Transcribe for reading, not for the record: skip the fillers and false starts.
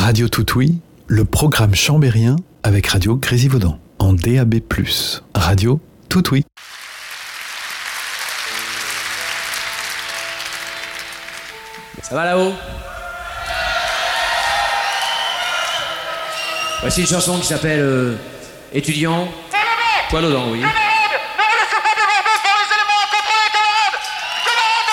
Radio Toutouille, le programme chambérien avec Radio Grésivaudan en DAB+. Radio Toutouille. Ça va là-haut? Voici une chanson qui s'appelle Étudiant. Poil aux dents, oui.